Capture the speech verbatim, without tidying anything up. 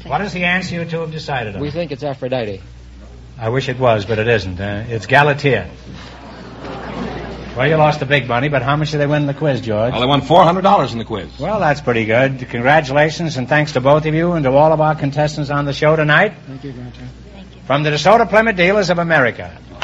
What is the answer you two have decided on? We think it's Aphrodite. I wish it was, but it isn't. Uh, it's Galatea. Well, you lost the big money, but how much did they win in the quiz, George? Well, they won four hundred dollars in the quiz. Well, that's pretty good. Congratulations, and thanks to both of you and to all of our contestants on the show tonight. Thank you, Groucho. From the DeSoto Plymouth Dealers of America,